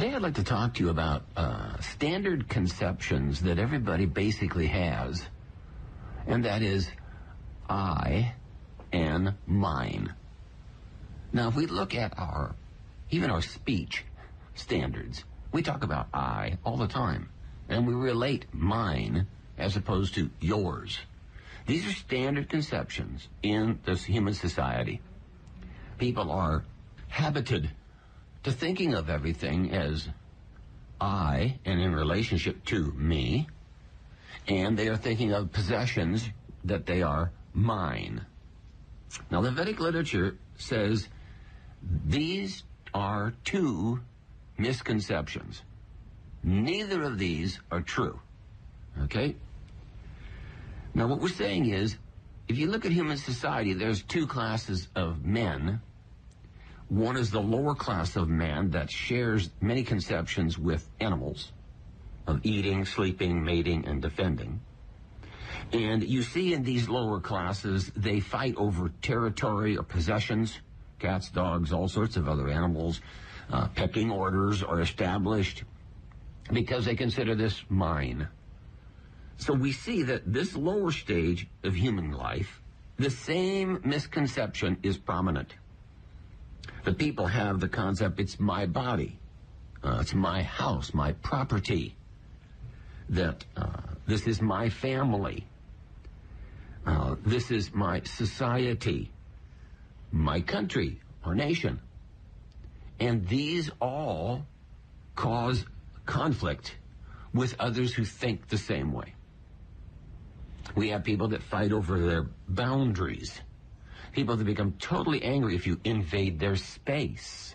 Today I'd like to talk to you about standard conceptions that everybody basically has, and that is I and mine. Now, if we look at even our speech standards, we talk about I all the time, and we relate mine as opposed to yours. These are standard conceptions in this human society. People are habited to thinking of everything as I and in relationship to me, and they are thinking of possessions that they are mine. Now, the Vedic literature says these are two misconceptions. Neither of these are true. Okay? Now, what we're saying is, if you look at human society, there's two classes of men. One is the lower class of man that shares many conceptions with animals of eating, sleeping, mating, and defending. And you see in these lower classes, they fight over territory or possessions. Cats, dogs, all sorts of other animals. Pecking orders are established because they consider this mine. So we see that this lower stage of human life, the same misconception is prominent. The people have the concept, it's my body, it's my house, my property, that this is my family, this is my society, my country, our nation. And these all cause conflict with others who think the same way. We have people that fight over their boundaries. People that become totally angry if you invade their space.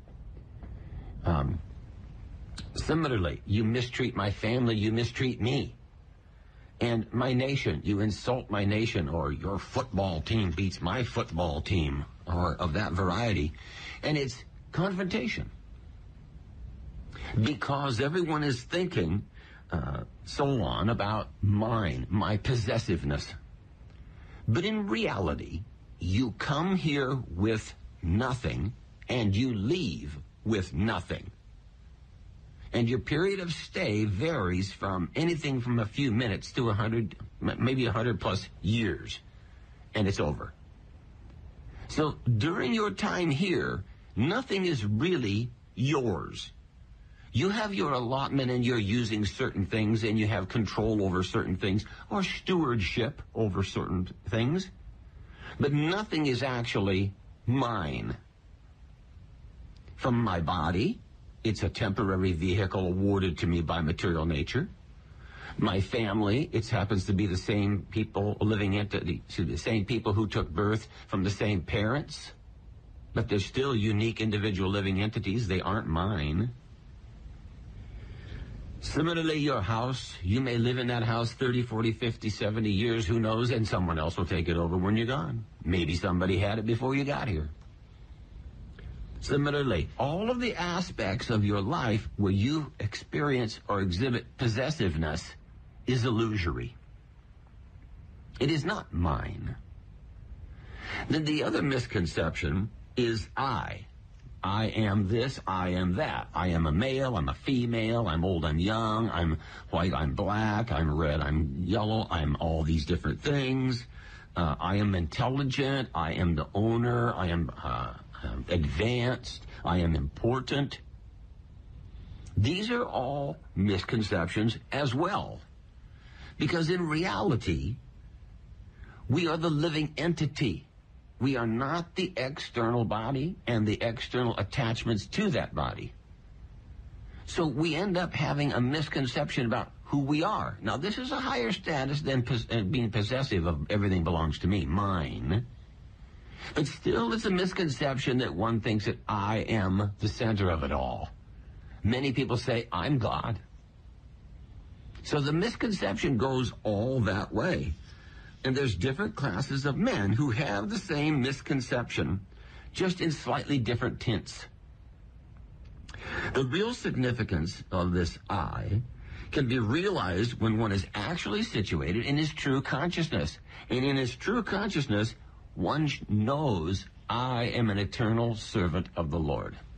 Similarly, you mistreat my family, you mistreat me. And my nation, you insult my nation, or your football team beats my football team, or of that variety. And it's confrontation. Because everyone is thinking so on about mine, my possessiveness. But in reality, you come here with nothing, and you leave with nothing. And your period of stay varies from anything from a few minutes to 100, maybe 100 plus years, and it's over. So during your time here, nothing is really yours. You have your allotment and you're using certain things, and you have control over certain things, or stewardship over certain things. But nothing is actually mine. From my body, it's a temporary vehicle awarded to me by material nature. My family, it happens to be the same people, living entity, the same people who took birth from the same parents. But they're still unique individual living entities. They aren't mine. Similarly, your house, you may live in that house 30, 40, 50, 70 years, who knows, and someone else will take it over when you're gone. Maybe somebody had it before you got here. Similarly, all of the aspects of your life where you experience or exhibit possessiveness is illusory. It is not mine. Then the other misconception is I. I am this, I am that. I am a male, I'm a female, I'm old, I'm young, I'm white, I'm black, I'm red, I'm yellow, I'm all these different things. I am intelligent, I am the owner, I am advanced, I am important. These are all misconceptions as well. Because in reality, we are the living entity. We are not the external body and the external attachments to that body. So we end up having a misconception about who we are. Now, this is a higher status than being possessive of everything belongs to me, mine. But still, it's a misconception that one thinks that I am the center of it all. Many people say, I'm God. So the misconception goes all that way. And there's different classes of men who have the same misconception, just in slightly different tints. The real significance of this I can be realized when one is actually situated in his true consciousness. And in his true consciousness, one knows I am an eternal servant of the Lord.